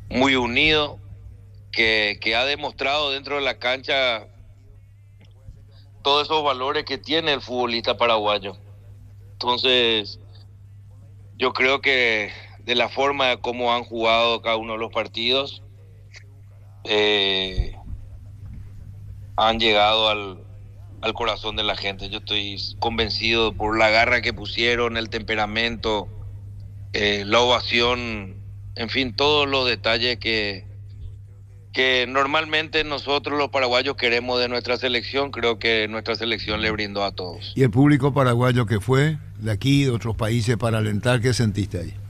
muy unido, que ha demostrado dentro de la cancha todos esos valores que tiene el futbolista paraguayo. Entonces, yo creo que de la forma de cómo han jugado cada uno de los partidos, eh, han llegado al corazón de la gente. Yo estoy convencido por la garra que pusieron, el temperamento, la ovación, en fin, todos los detalles que normalmente nosotros los paraguayos queremos de nuestra selección. Creo que nuestra selección le brindó a todos. Y el público paraguayo que fue, de aquí, de otros países, para alentar, ¿qué sentiste ahí?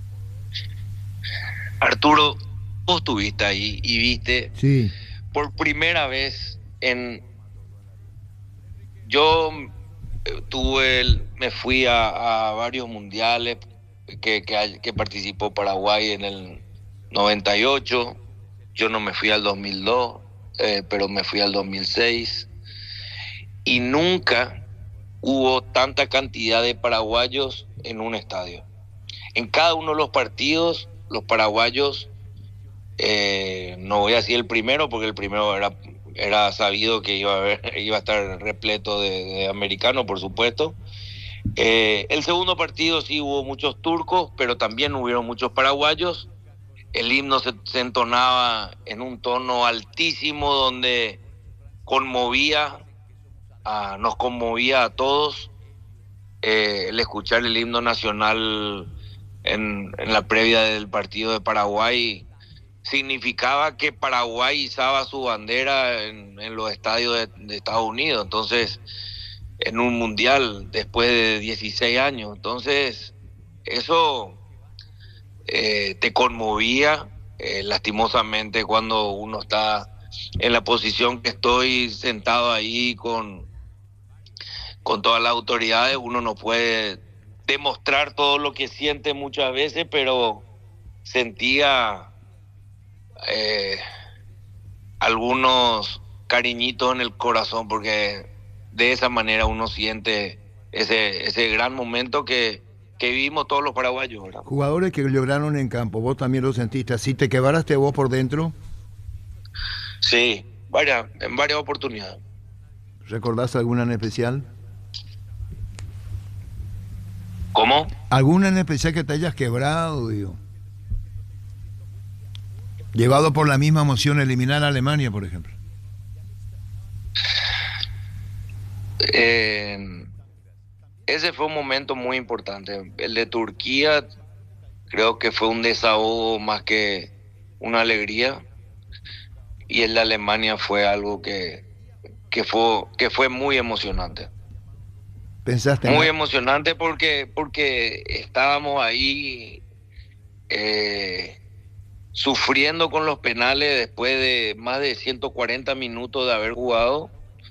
Arturo, vos estuviste ahí y viste Sí, por primera vez yo me fui a varios mundiales que participó Paraguay en el 98. Yo no me fui al 2002, pero me fui al 2006. Y nunca hubo tanta cantidad de paraguayos en un estadio. En cada uno de los partidos, los paraguayos, no voy a decir el primero, porque el primero era sabido que iba a estar repleto de americanos, por supuesto. El segundo partido sí hubo muchos turcos, pero también hubieron muchos paraguayos. El himno se entonaba en un tono altísimo donde conmovía, nos conmovía a todos. El escuchar el himno nacional en la previa del partido de Paraguay significaba que Paraguay izaba su bandera en los estadios de Estados Unidos. Entonces, en un mundial después de 16 años. Entonces, eso te conmovía. Lastimosamente, cuando uno está en la posición que estoy sentado ahí con todas las autoridades, uno no puede demostrar todo lo que siente muchas veces, pero sentía eh, algunos cariñitos en el corazón, porque de esa manera uno siente ese gran momento que vivimos todos los paraguayos, ¿verdad? jugadores que lograron en campo, vos también lo sentiste, así te quebraste vos por dentro, Sí, en varias oportunidades. ¿recordás alguna en especial? ¿Cómo? ¿Alguna en especial que te hayas quebrado, digo? Llevado por la misma emoción, eliminar a Alemania, por ejemplo. Eh, Ese fue un momento muy importante. El de Turquía creo que fue un desahogo más que una alegría, y el de Alemania fue algo que fue muy emocionante. ¿Pensaste en Muy la... emocionante porque estábamos ahí, eh, sufriendo con los penales después de más de 140 minutos de haber jugado.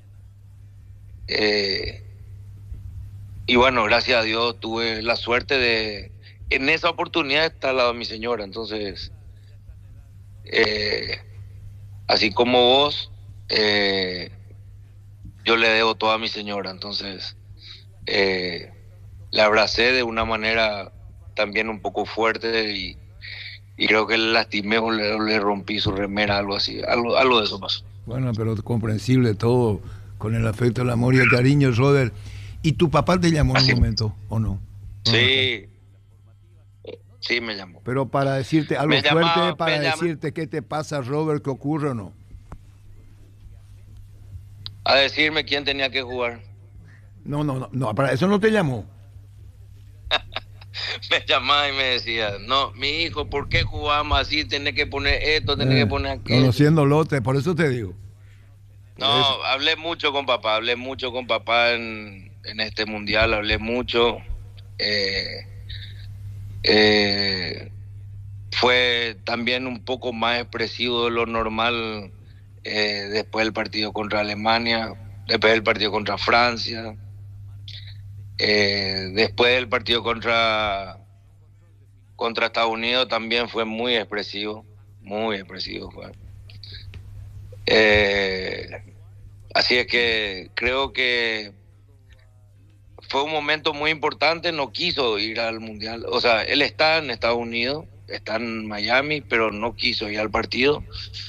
eh, y bueno, gracias a Dios tuve la suerte en esa oportunidad, estar al lado de mi señora. Entonces, eh, así como vos, eh, yo le debo todo a mi señora. Entonces, eh, la abracé de una manera también un poco fuerte, y creo que le lastimé o le rompí su remera, algo así, algo de eso pasó. Bueno, pero comprensible todo, con el afecto, el amor y el cariño, Robert. ¿Y tu papá te llamó en un Así, momento, o no? ¿O no está? sí, sí me llamó. Pero para decirte algo Me fuerte, llamaba, para decirte qué te pasa, Robert, qué ocurre o no. a decirme quién tenía que jugar. No, no, no, no, para eso no te llamó. Me llamaba y me decía, no, mi hijo, ¿por qué jugamos así? Tenés que poner esto, tenés que poner aquello. Conociéndolo, por eso te digo. No, Por eso. hablé mucho con papá en este mundial, hablé mucho. Eh, eh, Fue también un poco más expresivo de lo normal, después del partido contra Alemania, después del partido contra Francia, después del partido contra Estados Unidos también fue muy expresivo fue. Eh, Así es que creo que fue un momento muy importante. No quiso ir al mundial, o sea, él está en Estados Unidos, está en Miami, pero no quiso ir al partido.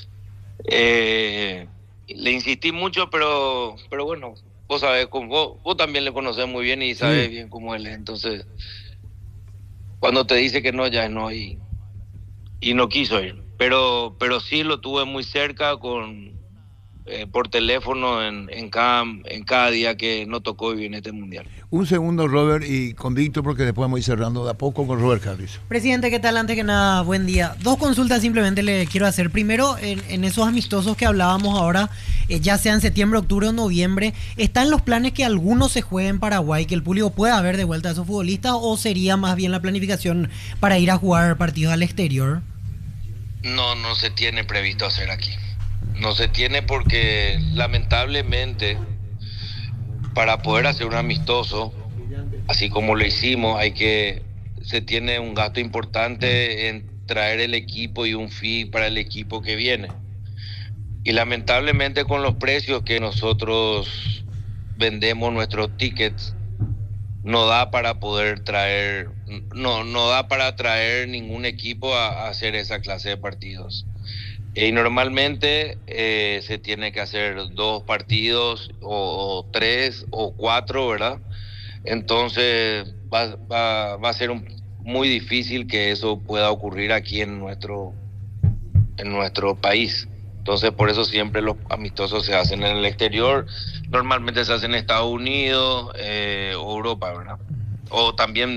Le insistí mucho, pero bueno, vos sabés, vos también le conocés muy bien y sabés Sí. bien cómo él es. Entonces, cuando te dice que no, ya es no, y no quiso ir. Pero sí lo tuve muy cerca por teléfono en cada día que no tocó vivir en este mundial. Un segundo, Robert, y con Víctor, porque después vamos a ir cerrando de a poco con Robert Harris. Presidente, ¿qué tal? Antes que nada, buen día. Dos consultas simplemente le quiero hacer. Primero, en esos amistosos que hablábamos ahora, ya sea en septiembre, octubre o noviembre, ¿están los planes que algunos se jueguen en Paraguay, que el público pueda ver de vuelta a esos futbolistas, o sería más bien la planificación para ir a jugar partidos al exterior? No, no se tiene previsto hacer aquí. No se tiene porque lamentablemente para poder hacer un amistoso, así como lo hicimos, se tiene un gasto importante en traer el equipo y un fee para el equipo que viene. Y lamentablemente con los precios que nosotros vendemos nuestros tickets, no da para poder traer, no da para traer ningún equipo a hacer esa clase de partidos. Y normalmente se tiene que hacer 2 partidos o 3 o 4, ¿verdad? Entonces va a ser muy difícil que eso pueda ocurrir aquí en nuestro país. Entonces por eso siempre los amistosos se hacen en el exterior. Normalmente se hacen en Estados Unidos o Europa, ¿verdad? O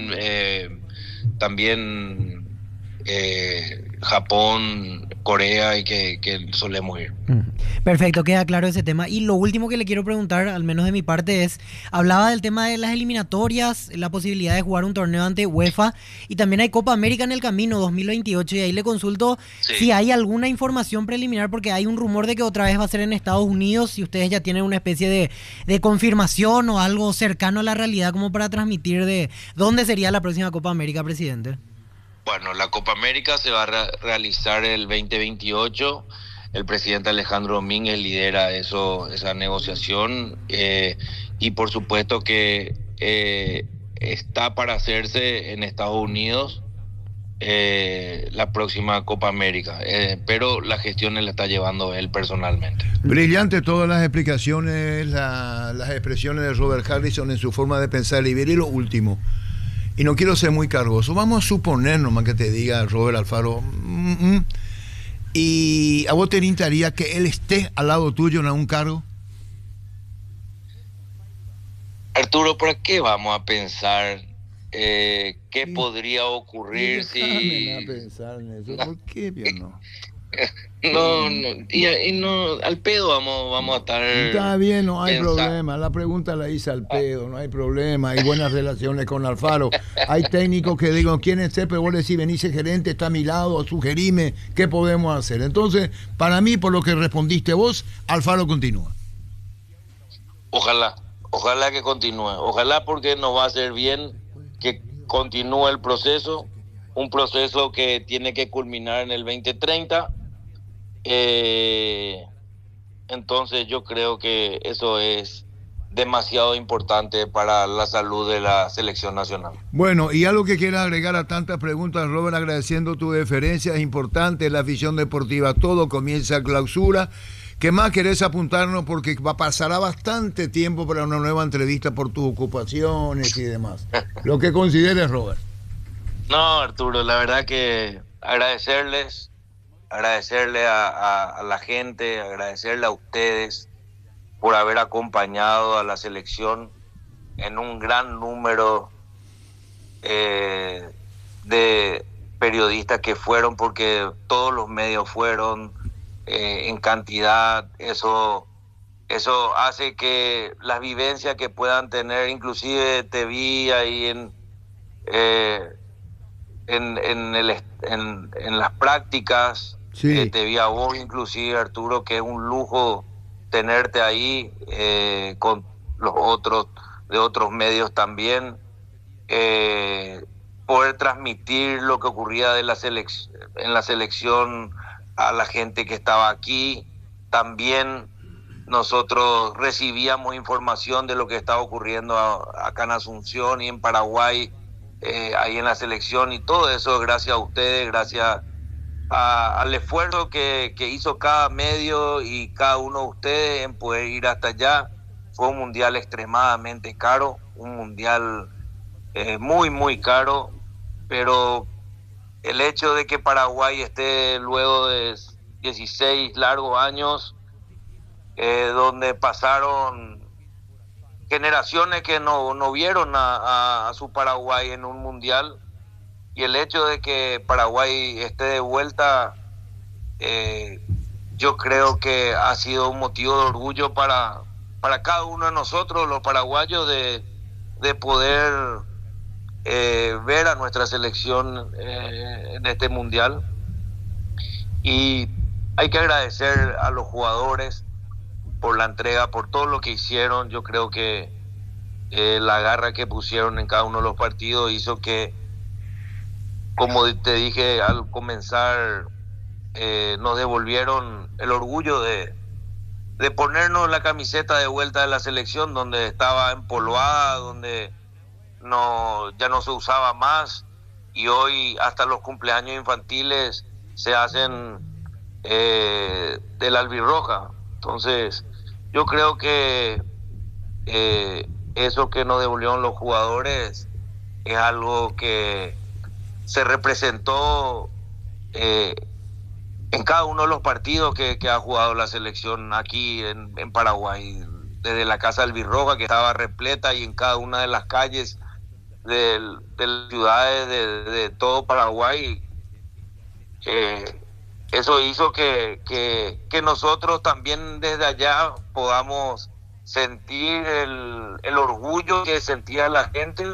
también Japón, Corea, y que solemos ir. Perfecto, queda claro ese tema. Y lo último que le quiero preguntar, al menos de mi parte, es, hablaba del tema de las eliminatorias, la posibilidad de jugar un torneo ante UEFA, y también hay Copa América en el camino 2028, y ahí le consulto si hay alguna información preliminar, porque hay un rumor de que otra vez va a ser en Estados Unidos, si ustedes ya tienen una especie de confirmación o algo cercano a la realidad como para transmitir de dónde sería la próxima Copa América, presidente. Bueno, la Copa América se va a realizar el 2028. El presidente Alejandro Domínguez lidera esa negociación y por supuesto que está para hacerse en Estados Unidos la próxima Copa América, pero la gestión la está llevando él personalmente. Brillante todas las explicaciones, las expresiones de Robert Harrison en su forma de pensar y ver. Y lo último, y no quiero ser muy cargoso, vamos a suponer nomás que te diga Robert Alfaro, y a vos te orientaría que él esté al lado tuyo en algún cargo. Arturo, ¿por qué vamos a pensar qué podría ocurrir si... a pensar en eso. ¿Por qué, no? No, y no, al pedo vamos a estar... Está bien, no hay problema. La pregunta la hice al pedo, no hay problema. Hay buenas relaciones con Alfaro. Hay técnicos que digo, ¿quién es pero vos le decís, venís gerente, está a mi lado, sugerime qué podemos hacer. Entonces, para mí, por lo que respondiste vos, Alfaro continúa. Ojalá que continúe. Ojalá, porque nos va a hacer bien que continúe el proceso. Un proceso que tiene que culminar en el 2030. Entonces yo creo que eso es demasiado importante para la salud de la selección nacional. Bueno, y algo que quieras agregar a tantas preguntas, Robert, agradeciendo tu deferencia, es importante la afición deportiva, todo comienza clausura. ¿Qué más querés apuntarnos? Porque pasará bastante tiempo para una nueva entrevista por tus ocupaciones y demás. Lo que consideres, Robert. No, Arturo, la verdad que agradecerle a la gente, agradecerle a ustedes por haber acompañado a la selección en un gran número de periodistas que fueron, porque todos los medios fueron en cantidad. Eso hace que las vivencias que puedan tener, inclusive te vi ahí en las prácticas, sí. Te vi a vos inclusive, Arturo, que es un lujo tenerte ahí con los otros de otros medios también, poder transmitir lo que ocurría en la selección a la gente que estaba aquí. También nosotros recibíamos información de lo que estaba ocurriendo acá en Asunción y en Paraguay, ahí en la selección, y todo eso gracias a ustedes, gracias al esfuerzo que hizo cada medio y cada uno de ustedes en poder ir hasta allá. Fue un mundial extremadamente caro, un mundial muy, muy caro, pero el hecho de que Paraguay esté luego de 16 largos años, donde pasaron generaciones que no vieron a su Paraguay en un mundial, y el hecho de que Paraguay esté de vuelta, yo creo que ha sido un motivo de orgullo para cada uno de nosotros, los paraguayos, de poder ver a nuestra selección en este mundial. Y hay que agradecer a los jugadores por la entrega, por todo lo que hicieron. Yo creo que la garra que pusieron en cada uno de los partidos hizo que, como te dije al comenzar, nos devolvieron el orgullo de ponernos la camiseta de vuelta de la selección, donde estaba empolvada, donde ya no se usaba más, y hoy hasta los cumpleaños infantiles se hacen del albirroja. Entonces yo creo que eso que nos devolvieron los jugadores es algo que se representó en cada uno de los partidos que ha jugado la selección aquí en Paraguay, desde la Casa Albirroja, que estaba repleta, y en cada una de las calles de las ciudades de todo Paraguay. Eso hizo que nosotros también desde allá podamos sentir el orgullo que sentía la gente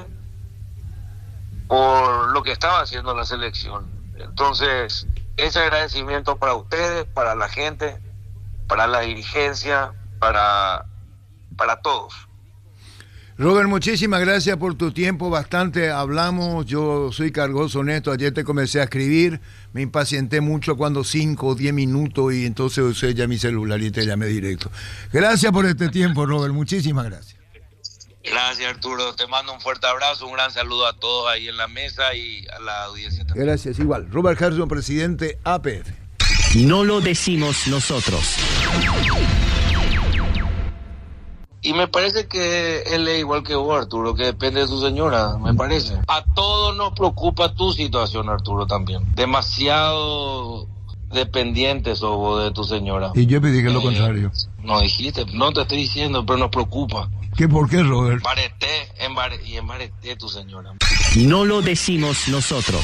por lo que estaba haciendo la selección. Entonces, ese agradecimiento para ustedes, para la gente, para la dirigencia, para todos. Robert, muchísimas gracias por tu tiempo, bastante hablamos, yo soy cargoso honesto, ayer te comencé a escribir, me impacienté mucho cuando 5 o 10 minutos y entonces usé ya mi celular y te llamé directo. Gracias por este tiempo, Robert, muchísimas gracias. Gracias, Arturo, te mando un fuerte abrazo, un gran saludo a todos ahí en la mesa y a la audiencia también. Gracias, igual. Robert Harrison, presidente APF. No lo decimos nosotros. Y me parece que él es igual que vos, Arturo, que depende de su señora, me parece. A todos nos preocupa tu situación, Arturo, también. Demasiado dependiente sos vos de tu señora. Y yo pedí que lo contrario. No dijiste, no te estoy diciendo, pero nos preocupa. ¿Por qué, Robert? Embareté tu señora. No lo decimos nosotros.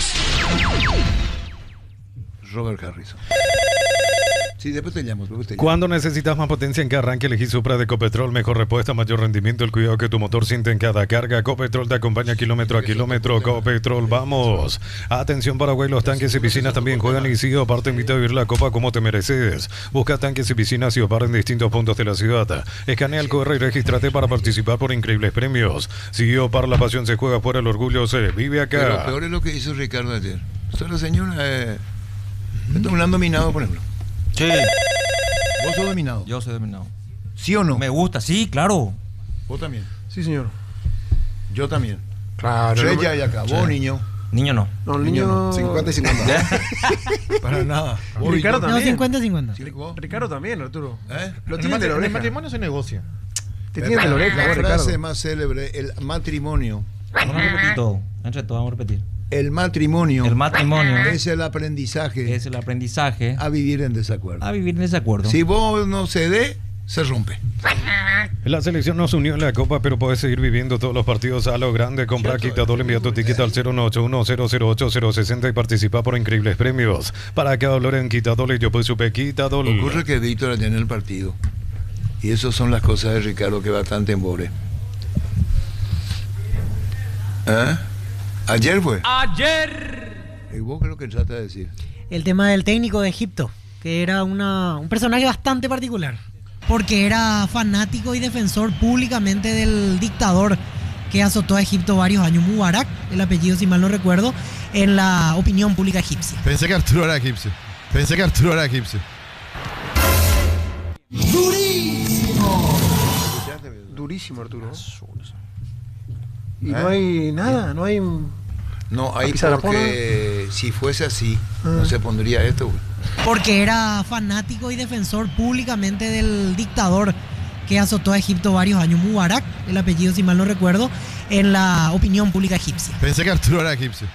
Robert Harrison. Sí, después te llamo. Cuando necesitas más potencia en que arranque, elegí Supra de Ecopetrol. Mejor respuesta, mayor rendimiento, el cuidado que tu motor siente en cada carga. Ecopetrol te acompaña kilómetro a kilómetro. Ecopetrol, vamos. Atención, Paraguay, los tanques y piscinas también juegan y sigue. Aparte, invita a vivir la copa como te mereces. Busca tanques y piscinas y Opar en distintos puntos de la ciudad. Escanea el QR y regístrate para participar por increíbles premios. Si Opar, la pasión se juega fuera, el orgullo se vive acá. Pero peor es lo que hizo Ricardo ayer. Usted, la señora, esto es un dominado, por ejemplo. Sí. ¿Vos sos dominado? Yo soy dominado. ¿Sí o no? Me gusta, sí, claro. ¿Vos también? Sí, señor. Yo también. Claro. Yo ya acá. ¿Vos, Sí. niño? Niño no. No, el niño no. 50 y 50. Para nada. ¿Vos, Ricardo Víctor? No, también. 50-50. ¿Sí, vos? Ricardo también, Arturo. Lo En tienen de la el oreja. matrimonio se negocia. Te tienen de la oreja, La vos, frase Ricardo. más célebre, el matrimonio. Vamos a repetir todo. Entre todos vamos a repetir. El matrimonio El matrimonio es el aprendizaje es el aprendizaje a vivir en desacuerdo. a vivir en desacuerdo. Si vos no cedés, se rompe. La selección no se unió en la Copa, pero puedes seguir viviendo todos los partidos a lo grande. Compra Quitadol, envía tu ticket al 09810080060 y participa por increíbles premios. Para cada dolor en Quitadol, yo pues supe Quitadol. Ocurre que Víctor allá en el partido. Y esas son las cosas de Ricardo que bastante embore. ¿Eh? ¿Ayer fue? Ayer. ¿Y vos qué es lo que trata de decir? El tema del técnico de Egipto, que era un personaje bastante particular, porque era fanático y defensor públicamente del dictador que azotó a Egipto varios años, Mubarak, el apellido si mal no recuerdo, en la opinión pública egipcia. Pensé que Arturo era egipcio. Durísimo, Arturo. Y no hay nada, no hay No, ahí Pizarra porque si fuese así, no se pondría esto, güey. Porque era fanático y defensor públicamente del dictador que azotó a Egipto varios años, Mubarak, el apellido si mal no recuerdo, en la opinión pública egipcia. Pensé que Arturo era egipcio.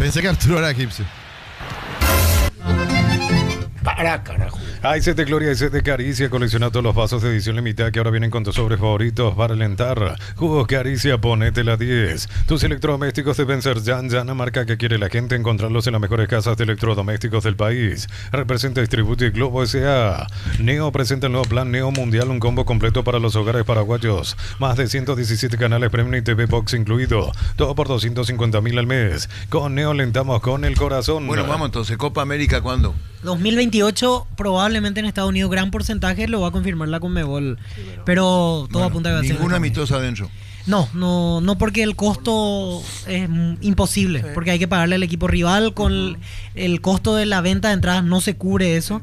Para, carajo. Hay set de Gloria y set de Caricia. Colecciona todos los vasos de edición limitada que ahora vienen con tus sobres favoritos para alentar. Jugos Caricia, ponete la 10. Tus electrodomésticos deben ser Yan, la marca que quiere la gente. Encontrarlos en las mejores casas de electrodomésticos del país. Representa Distribuye Globo S.A. Neo presenta el nuevo plan Neo Mundial, un combo completo para los hogares paraguayos. Más de 117 canales premium y TV Box incluido. Todo por 250.000 al mes. Con Neo alentamos con el corazón. Bueno, vamos entonces. Copa América, ¿cuándo? 2028, probablemente en Estados Unidos, gran porcentaje lo va a confirmar la Conmebol. Pero todo apunta a que va a ser. Ninguna en Estados amistosa adentro. No, porque el costo es imposible, porque hay que pagarle al equipo rival, con el costo de la venta de entradas no se cubre eso.